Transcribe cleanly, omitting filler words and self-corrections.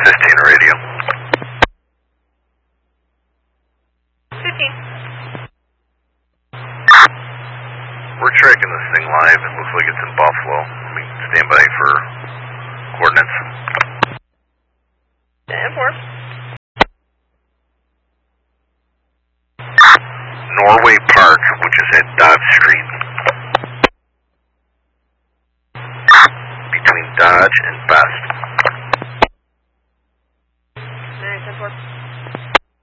15 radio. 15. We're tracking this thing live. It looks like it's in Buffalo. Let me stand by for coordinates. 10-4. Norway Park, which is at Dodge Street. Between Dodge and Best.